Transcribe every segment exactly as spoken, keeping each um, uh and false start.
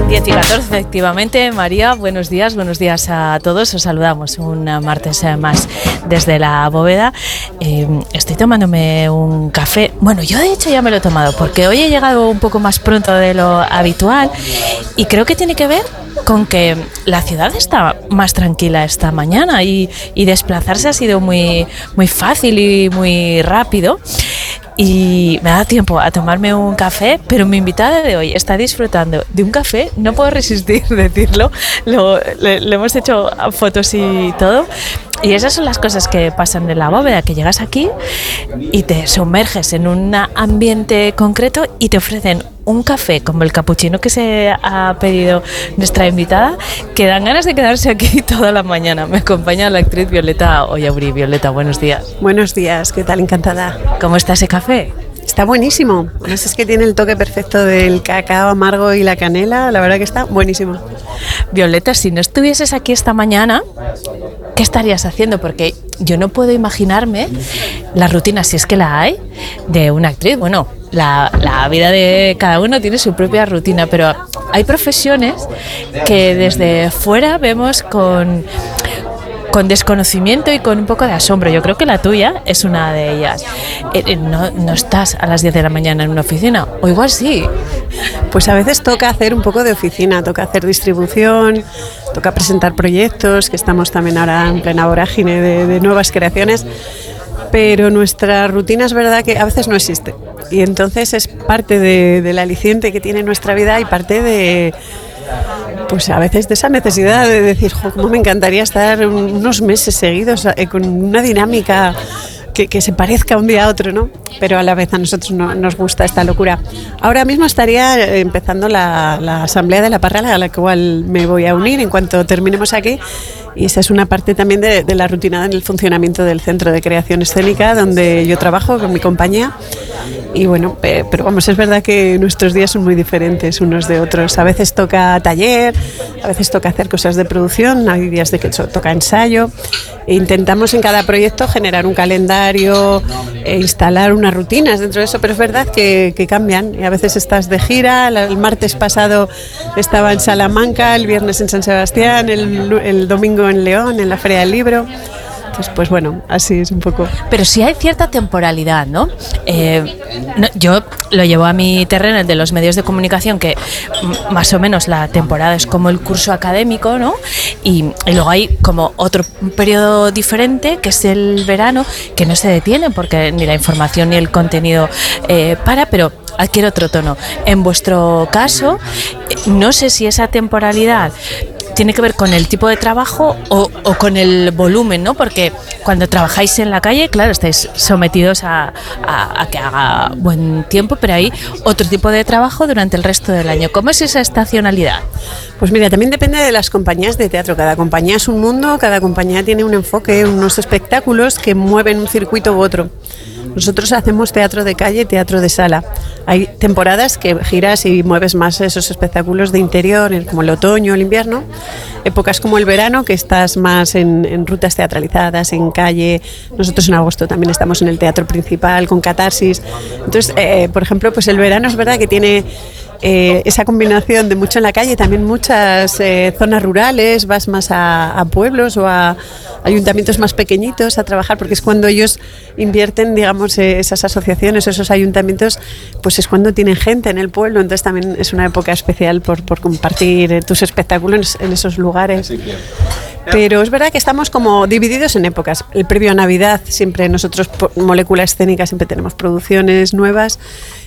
diez y catorce, efectivamente. María, buenos días, buenos días a todos. Os saludamos un martes más desde la bóveda. Eh, estoy tomándome un café. Bueno, yo de hecho ya me lo he tomado porque hoy he llegado un poco más pronto de lo habitual y creo que tiene que ver con que la ciudad está más tranquila esta mañana y, y desplazarse ha sido muy, muy fácil y muy rápido. Y me da tiempo a tomarme un café, pero mi invitada de hoy está disfrutando de un café, no puedo resistir decirlo, lo, le, le hemos hecho fotos y todo, y esas son las cosas que pasan en la bóveda, que llegas aquí y te sumerges en un ambiente concreto y te ofrecen un café como el capuchino que se ha pedido nuestra invitada, que dan ganas de quedarse aquí toda la mañana. Me acompaña la actriz Violeta Ollauri. Violeta, buenos días. Buenos días, ¿qué tal? Encantada. ¿Cómo está ese café? Está buenísimo. Además es que tiene el toque perfecto del cacao amargo y la canela. La verdad que está buenísimo. Violeta, si no estuvieses aquí esta mañana, ¿qué estarías haciendo? Porque yo no puedo imaginarme la rutina, si es que la hay, de una actriz. Bueno, la, la vida de cada uno tiene su propia rutina, pero hay profesiones que desde fuera vemos con... con desconocimiento y con un poco de asombro. Yo creo que la tuya es una de ellas. Eh, no, no estás a las diez de la mañana en una oficina, o igual sí. Pues a veces toca hacer un poco de oficina, toca hacer distribución, toca presentar proyectos, que estamos también ahora en plena vorágine de, de nuevas creaciones, pero nuestra rutina es verdad que a veces no existe. Y entonces es parte de, del aliciente que tiene nuestra vida y parte de... pues a veces de esa necesidad de decir, jo, cómo me encantaría estar unos meses seguidos eh, con una dinámica que, que se parezca un día a otro, ¿no? Pero a la vez a nosotros no, nos gusta esta locura. Ahora mismo estaría empezando la, la asamblea de la Parral, a la cual me voy a unir en cuanto terminemos aquí. Y esa es una parte también de, de la rutina del funcionamiento del Centro de Creación Escénica, donde yo trabajo con mi compañía. Y bueno, pero vamos, es verdad que nuestros días son muy diferentes unos de otros. A veces toca taller, a veces toca hacer cosas de producción, hay días de que toca ensayo. E intentamos en cada proyecto generar un calendario e instalar unas rutinas dentro de eso, pero es verdad que, que cambian. Y a veces estás de gira, el martes pasado estaba en Salamanca, el viernes en San Sebastián, el, el domingo en León, en la Feria del Libro. Pues, pues bueno, así es un poco. Pero sí hay cierta temporalidad, ¿no? Eh, no yo lo llevo a mi terreno, el de los medios de comunicación, que m- más o menos la temporada es como el curso académico, ¿no? Y, y luego hay como otro periodo diferente, que es el verano, que no se detiene porque ni la información ni el contenido eh, para, pero adquiere otro tono. En vuestro caso, no sé si esa temporalidad tiene que ver con el tipo de trabajo o, o con el volumen, ¿no? Porque cuando trabajáis en la calle, claro, estáis sometidos a, a, a que haga buen tiempo, pero hay otro tipo de trabajo durante el resto del año. ¿Cómo es esa estacionalidad? Pues mira, también depende de las compañías de teatro. Cada compañía es un mundo, cada compañía tiene un enfoque, unos espectáculos que mueven un circuito u otro. Nosotros hacemos teatro de calle, teatro de sala. Hay temporadas que giras y mueves más esos espectáculos de interior, como el otoño, el invierno. Épocas como el verano, que estás más en, en rutas teatralizadas, en calle. Nosotros en agosto también estamos en el teatro principal, con Catarsis. Entonces, eh, por ejemplo, pues el verano es verdad que tiene... Eh, esa combinación de mucho en la calle, también muchas eh, zonas rurales, vas más a, a pueblos o a ayuntamientos más pequeñitos a trabajar, porque es cuando ellos invierten, digamos, eh, esas asociaciones, esos ayuntamientos, pues es cuando tienen gente en el pueblo, entonces también es una época especial por, por compartir eh, tus espectáculos en esos lugares. Pero es verdad que estamos como divididos en épocas. El previo a Navidad, siempre nosotros, por Molécula Escénica, siempre tenemos producciones nuevas.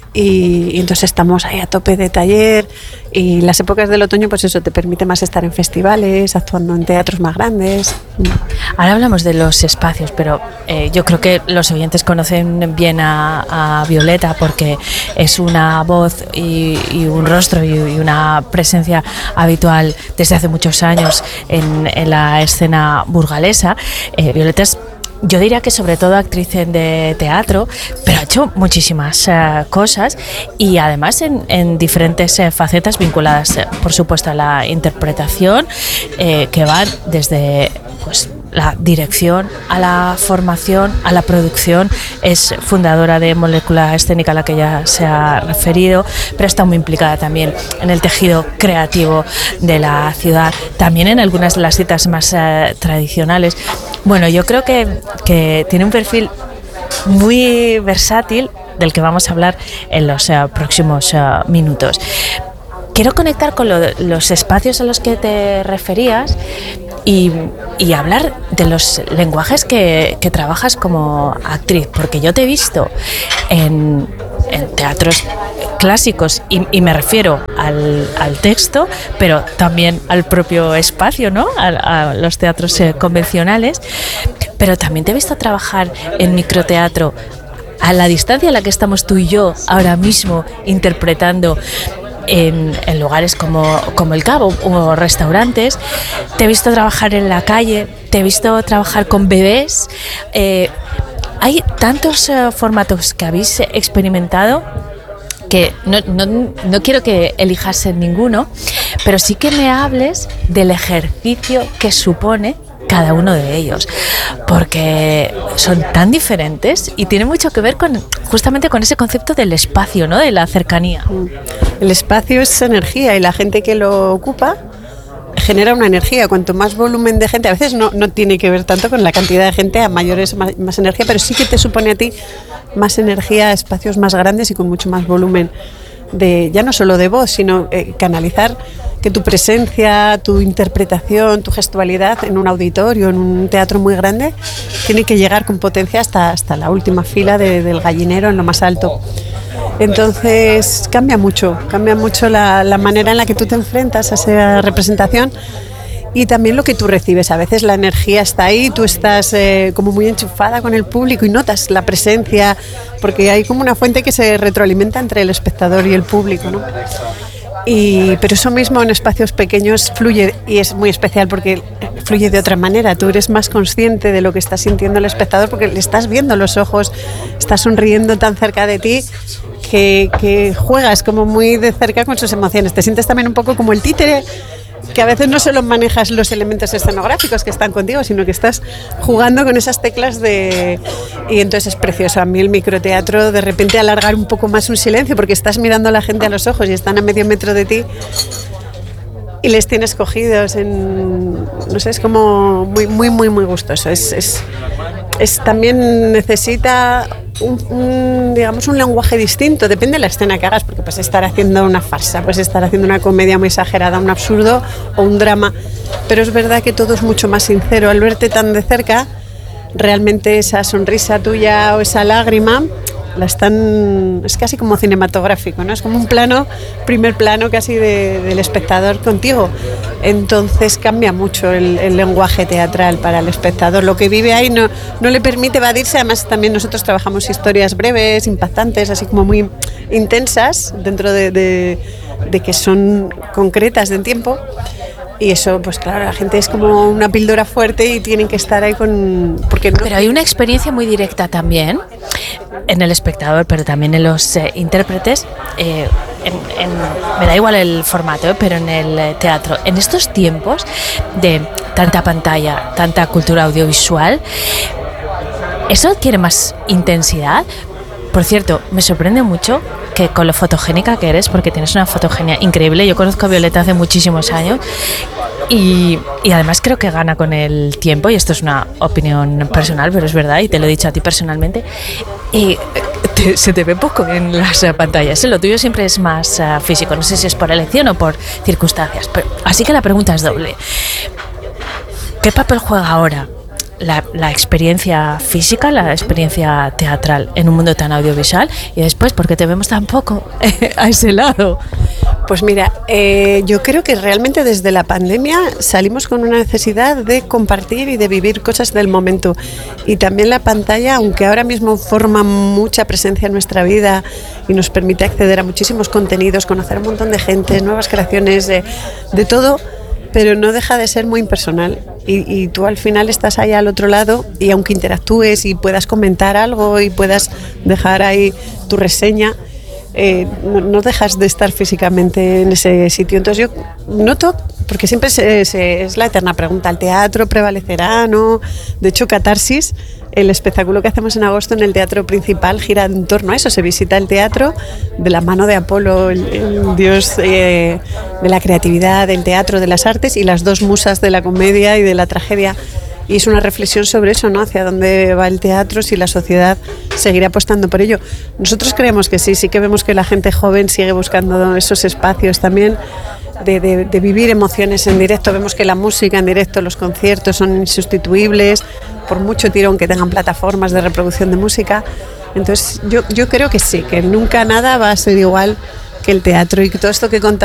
Y, y entonces estamos ahí a tope de taller, y las épocas del otoño pues eso te permite más estar en festivales, actuando en teatros más grandes. Ahora hablamos de los espacios, pero eh, yo creo que los oyentes conocen bien a, a Violeta porque es una voz y, y un rostro y, y una presencia habitual desde hace muchos años en, en la escena burgalesa. eh, Violeta es, yo diría que sobre todo actriz de teatro, pero ha hecho muchísimas uh, cosas y además en, en diferentes uh, facetas vinculadas, uh, por supuesto, a la interpretación, eh, que van desde pues la dirección, a la formación, a la producción. Es fundadora de Molécula Escénica, a la que ya se ha referido, pero está muy implicada también en el tejido creativo de la ciudad, también en algunas de las citas más eh, tradicionales. Bueno, yo creo que, que tiene un perfil muy versátil del que vamos a hablar en los uh, próximos uh, minutos. Quiero conectar con lo, los espacios a los que te referías y, y hablar de los lenguajes que, que trabajas como actriz, porque yo te he visto en, en teatros clásicos y, y me refiero al, al texto, pero también al propio espacio, ¿no? A, a los teatros eh, convencionales, pero también te he visto trabajar en microteatro a la distancia a la que estamos tú y yo ahora mismo interpretando en, en lugares como, como el Cabo o restaurantes. Te he visto trabajar en la calle, te he visto trabajar con bebés. Eh, hay tantos uh, formatos que habéis experimentado que no, no, no quiero que elijas ninguno, pero sí que me hables del ejercicio que supone cada uno de ellos, porque son tan diferentes y tiene mucho que ver con justamente con ese concepto del espacio, ¿no? De la cercanía. El espacio es energía y la gente que lo ocupa genera una energía. Cuanto más volumen de gente, a veces no, no tiene que ver tanto con la cantidad de gente, a mayores más, más energía, pero sí que te supone a ti más energía, espacios más grandes y con mucho más volumen de, ya no solo de voz, sino eh, canalizar que tu presencia, tu interpretación, tu gestualidad en un auditorio, en un teatro muy grande, tiene que llegar con potencia hasta, hasta la última fila de, del gallinero, en lo más alto. Entonces cambia mucho, cambia mucho la, la manera en la que tú te enfrentas a esa representación y también lo que tú recibes. A veces la energía está ahí, tú estás eh, como muy enchufada con el público y notas la presencia, porque hay como una fuente que se retroalimenta entre el espectador y el público, ¿no? Y, pero eso mismo en espacios pequeños fluye y es muy especial porque fluye de otra manera. Tú eres más consciente de lo que está sintiendo el espectador porque le estás viendo los ojos, estás sonriendo tan cerca de ti que, que juegas como muy de cerca con sus emociones. Te sientes también un poco como el títere, que a veces no solo manejas los elementos escenográficos que están contigo, sino que estás jugando con esas teclas de... Y entonces es precioso. A mí el microteatro, de repente alargar un poco más un silencio, porque estás mirando a la gente a los ojos y están a medio metro de ti y les tienes cogidos en... No sé, es como muy, muy, muy, muy gustoso. Es, es, es también necesita... Un, un, digamos un lenguaje distinto, depende de la escena que hagas, porque puedes estar haciendo una farsa, puedes estar haciendo una comedia muy exagerada, un absurdo o un drama, pero es verdad que todo es mucho más sincero. Al verte tan de cerca, realmente esa sonrisa tuya o esa lágrima la están, es casi como cinematográfico, ¿no? Es como un plano, primer plano casi de, del espectador contigo. Entonces cambia mucho el, el lenguaje teatral para el espectador. Lo que vive ahí no, no le permite evadirse. Además también nosotros trabajamos historias breves, impactantes, así como muy intensas, dentro de, de, de que son concretas de tiempo. Y eso, pues claro, la gente es como una píldora fuerte y tienen que estar ahí con... Porque no... Pero hay una experiencia muy directa también en el espectador, pero también en los eh, intérpretes. Eh, en, en, me da igual el formato, eh, pero en el eh, teatro. En estos tiempos de tanta pantalla, tanta cultura audiovisual, ¿eso adquiere más intensidad? Por cierto, me sorprende mucho que con lo fotogénica que eres, porque tienes una fotogenia increíble. Yo conozco a Violeta hace muchísimos años y, y además creo que gana con el tiempo, y esto es una opinión personal, pero es verdad, y te lo he dicho a ti personalmente, y te, se te ve poco en las uh, pantallas. Lo tuyo siempre es más uh, físico, no sé si es por elección o por circunstancias, pero, así que la pregunta es doble. ¿Qué papel juega ahora La, la experiencia física, la experiencia teatral en un mundo tan audiovisual? Y después, ¿por qué te vemos tan poco a ese lado? Pues mira, eh, yo creo que realmente desde la pandemia salimos con una necesidad de compartir y de vivir cosas del momento. Y también la pantalla, aunque ahora mismo forma mucha presencia en nuestra vida y nos permite acceder a muchísimos contenidos, conocer a un montón de gente, nuevas creaciones, de, de todo, pero no deja de ser muy impersonal y, y tú al final estás ahí al otro lado y aunque interactúes y puedas comentar algo y puedas dejar ahí tu reseña, eh, no, no dejas de estar físicamente en ese sitio. Entonces yo noto porque siempre se, se, es la eterna pregunta, ¿el teatro prevalecerá, no? De hecho, Catarsis, el espectáculo que hacemos en agosto en el teatro principal, gira en torno a eso, se visita el teatro de la mano de Apolo, el, el dios eh, de la creatividad, del teatro, de las artes, y las dos musas de la comedia y de la tragedia. Y es una reflexión sobre eso, ¿no? Hacia dónde va el teatro, si la sociedad seguirá apostando por ello. Nosotros creemos que sí, sí que vemos que la gente joven sigue buscando esos espacios también de, de, de vivir emociones en directo. Vemos que la música en directo, los conciertos son insustituibles, por mucho tirón que tengan plataformas de reproducción de música. Entonces yo, yo creo que sí, que nunca nada va a ser igual que el teatro, y que todo esto que contamos